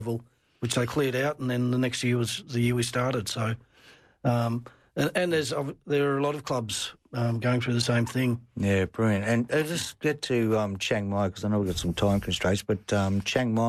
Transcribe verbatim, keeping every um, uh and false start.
which they cleared out, and then the next year was the year we started. So, um, and, and there's there are a lot of clubs um, going through the same thing. Yeah, brilliant. And uh, just get to um, Chiang Mai, because I know we've got some time constraints, but um, Chiang Mai